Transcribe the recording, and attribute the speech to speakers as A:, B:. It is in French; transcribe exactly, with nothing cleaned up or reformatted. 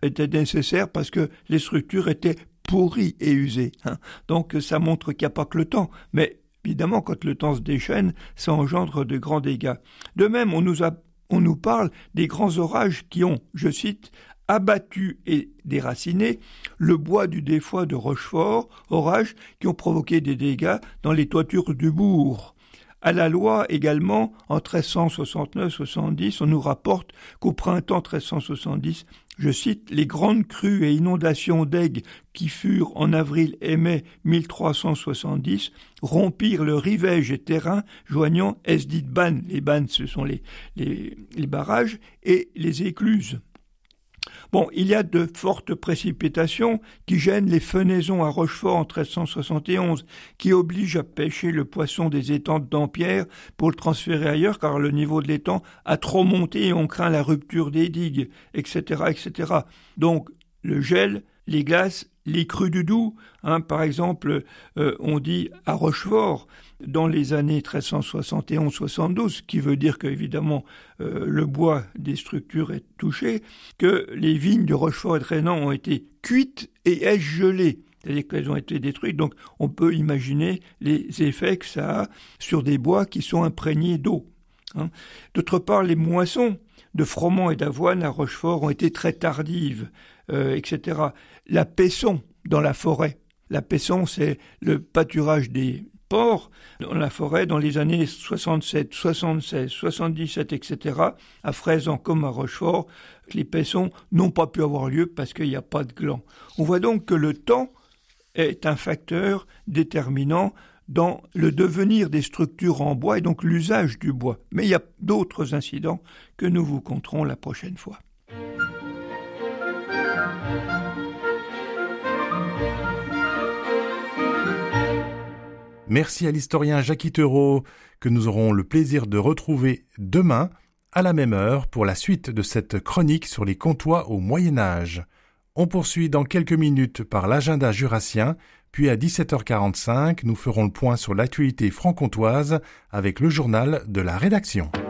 A: était nécessaire parce que les structures étaient pourries et usées. Hein. Donc ça montre qu'il n'y a pas que le temps, mais évidemment, quand le temps se déchaîne, ça engendre de grands dégâts. De même, on nous, a, on nous parle des grands orages qui ont, je cite, abattu et déraciné le bois du défoy de Rochefort, orages qui ont provoqué des dégâts dans les toitures du bourg. À la loi également, en treize cent soixante-neuf soixante-dix, on nous rapporte qu'au printemps treize cent soixante-dix, je cite, « Les grandes crues et inondations d'Aigues qui furent en avril et mai mille trois cent soixante-dix rompirent le rivage et terrain joignant esdites bannes », les bannes ce sont les, les, les barrages, et les écluses. Bon, il y a de fortes précipitations qui gênent les fenaisons à Rochefort en treize cent soixante et onze, qui obligent à pêcher le poisson des étangs de Dampierre pour le transférer ailleurs, car le niveau de l'étang a trop monté et on craint la rupture des digues, et cetera, et cetera. Donc, le gel, les glaces, les crues du Doubs, hein, par exemple, euh, on dit à Rochefort, dans les années treize cent soixante et onze soixante-douze, qui veut dire qu'évidemment euh, le bois des structures est touché, que les vignes de Rochefort et de Rénan ont été cuites et gelées, c'est-à-dire qu'elles ont été détruites. Donc on peut imaginer les effets que ça a sur des bois qui sont imprégnés d'eau. Hein. D'autre part, les moissons de froment et d'avoine à Rochefort ont été très tardives, euh, et cetera. La paisson dans la forêt. La paisson, c'est le pâturage des porcs dans la forêt dans les années soixante-sept, soixante-seize, soixante-dix-sept, et cetera. À Fraisan comme à Rochefort, les paissons n'ont pas pu avoir lieu parce qu'il n'y a pas de gland. On voit donc que le temps est un facteur déterminant dans le devenir des structures en bois et donc l'usage du bois. Mais il y a d'autres incidents que nous vous conterons la prochaine fois.
B: Merci à l'historien Jacques Itereau, que nous aurons le plaisir de retrouver demain à la même heure pour la suite de cette chronique sur les Comtois au Moyen-Âge. On poursuit dans quelques minutes par l'agenda jurassien, puis à dix-sept heures quarante-cinq, nous ferons le point sur l'actualité franc-comtoise avec le journal de la rédaction.